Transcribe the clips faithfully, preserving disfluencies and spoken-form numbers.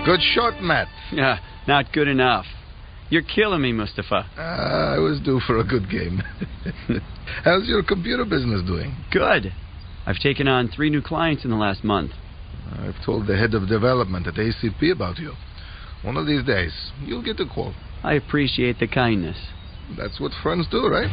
Good shot, Matt. Yeah, not good enough. You're killing me, Mustafa. Uh, I was due for a good game. How's your computer business doing? Good. I've taken on three new clients in the last month. I've told the head of development at A C P about you. One of these days, you'll get a call. I appreciate the kindness. That's what friends do, right?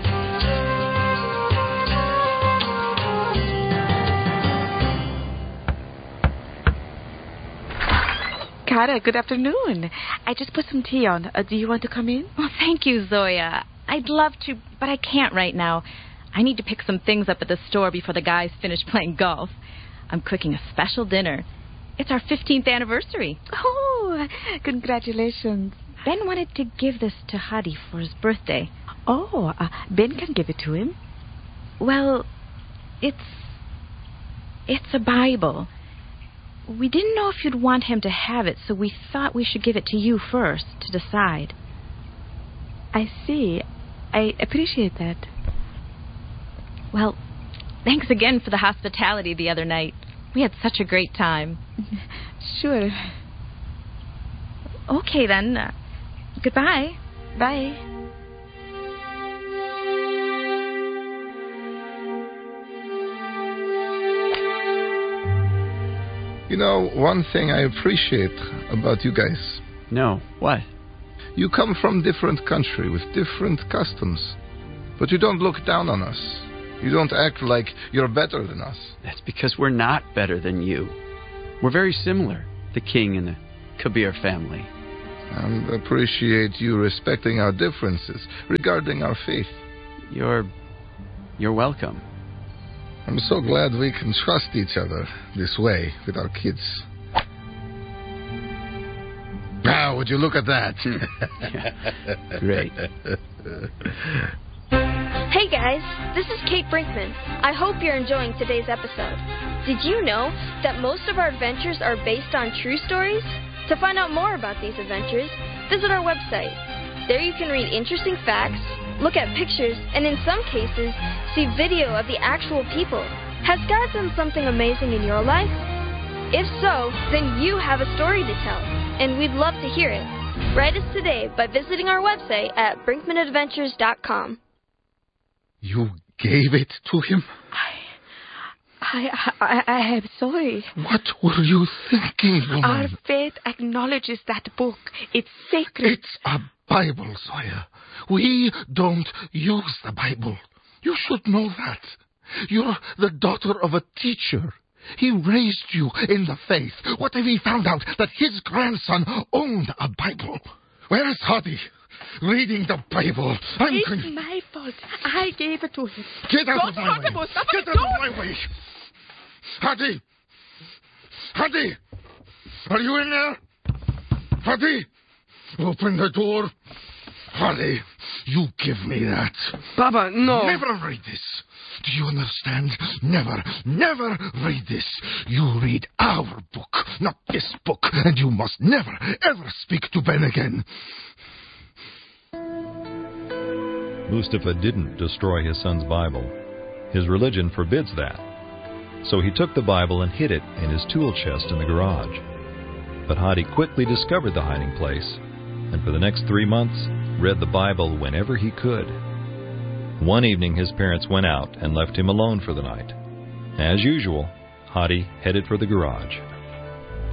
Kara, good afternoon. I just put some tea on. Uh, do you want to come in? Well, thank you, Zoya. I'd love to, but I can't right now. I need to pick some things up at the store before the guys finish playing golf. I'm cooking a special dinner. It's our fifteenth anniversary. Oh, congratulations. Ben wanted to give this to Hadi for his birthday. Oh, uh, Ben can give it to him. Well, it's... it's a Bible. We didn't know if you'd want him to have it, so we thought we should give it to you first to decide. I see. I appreciate that. Well, thanks again for the hospitality the other night. We had such a great time. Sure. Okay, then. Uh, goodbye. Bye. You know, one thing I appreciate about you guys. No, what? You come from different country with different customs. But you don't look down on us. You don't act like you're better than us. That's because we're not better than you. We're very similar, the King and the Kabir family. And appreciate you respecting our differences regarding our faith. You're... you're welcome. I'm so glad we can trust each other this way with our kids. Now, would you look at that? Yeah. Great. Hey guys, this is Kate Brinkman. I hope you're enjoying today's episode. Did you know that most of our adventures are based on true stories? To find out more about these adventures, visit our website. There you can read interesting facts, look at pictures, and in some cases, see video of the actual people. Has God done something amazing in your life? If so, then you have a story to tell, and we'd love to hear it. Write us today by visiting our website at brinkman adventures dot com. You gave it to him? I, I, I am sorry. What were you thinking, woman? Our faith acknowledges that book. It's sacred. It's a Bible, Zoya. We don't use the Bible. You should know that. You're the daughter of a teacher. He raised you in the faith. What if he found out that his grandson owned a Bible? Where is Hadi? Reading the Bible. I'm it's con- my fault. I gave it to him. Get out Don't of my way. Mustafa, Get out don't. of my way. Hadi! Hadi! Are you in there? Hadi! Open the door. Hadi, you give me that. Baba, no. Never read this. Do you understand? Never, never read this. You read our book, not this book, and you must never, ever speak to Ben again. Mustafa didn't destroy his son's Bible. His religion forbids that. So he took the Bible and hid it in his tool chest in the garage. But Hadi quickly discovered the hiding place, and for the next three months, read the Bible whenever he could. One evening his parents went out and left him alone for the night. As usual, Hadi headed for the garage.